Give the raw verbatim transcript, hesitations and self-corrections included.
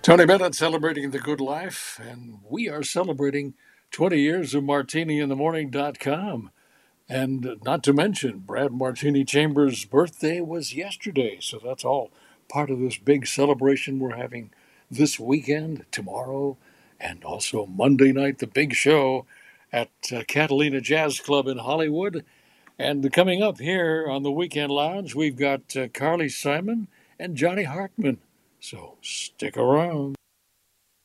Tony Bennett celebrating the good life, and we are celebrating twenty years of martini in the morning dot com. And not to mention, Brad Martini Chambers' birthday was yesterday, so that's all part of this big celebration we're having this weekend, tomorrow, and also Monday night, the big show at uh, Catalina Jazz Club in Hollywood. And coming up here on the Weekend Lounge, we've got uh, Carly Simon and Johnny Hartman. So stick around.